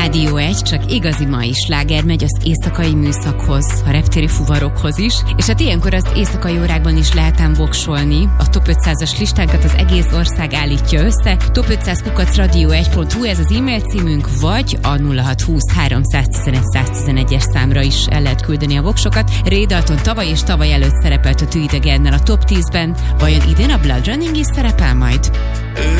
Rádió 1, csak igazi mai sláger megy az éjszakai műszakhoz, a reptéri fuvarokhoz is, és hát ilyenkor az éjszakai órákban is lehet ám voksolni. A Top 500-as listánkat az egész ország állítja össze. top500@radio1.hu ez az e-mail címünk, vagy a 0620 311 111-es számra is el lehet küldeni a voksokat. Ray Dalton tavaly és tavaly előtt szerepelt a Too Idegennel a Top 10-ben. Vajon idén a Blood Running is szerepel majd?